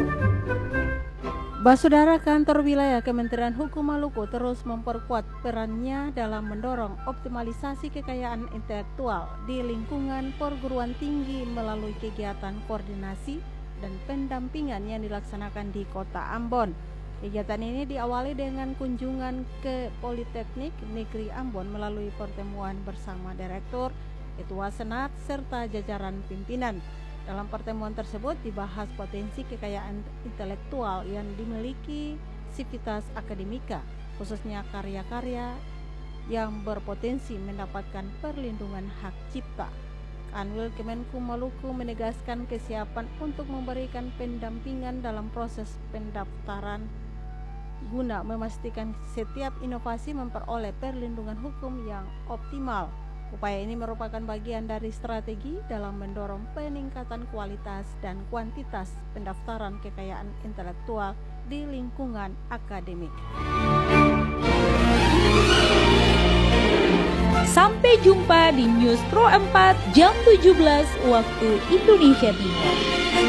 Basudara, kantor wilayah Kementerian Hukum Maluku terus memperkuat perannya dalam mendorong optimalisasi kekayaan intelektual di lingkungan perguruan tinggi melalui kegiatan koordinasi dan pendampingan yang dilaksanakan di Kota Ambon. Kegiatan ini diawali dengan kunjungan ke Politeknik Negeri Ambon melalui pertemuan bersama Direktur, Ketua Senat, serta jajaran pimpinan. Dalam pertemuan tersebut dibahas potensi kekayaan intelektual yang dimiliki Sivitas Akademika, khususnya karya-karya yang berpotensi mendapatkan perlindungan hak cipta. Kanwil Kemenkum Maluku menegaskan kesiapan untuk memberikan pendampingan dalam proses pendaftaran guna memastikan setiap inovasi memperoleh perlindungan hukum yang optimal. Upaya ini merupakan bagian dari strategi dalam mendorong peningkatan kualitas dan kuantitas pendaftaran kekayaan intelektual di lingkungan akademik. Sampai jumpa di News Pro 4 jam 17 waktu Indonesia Timur.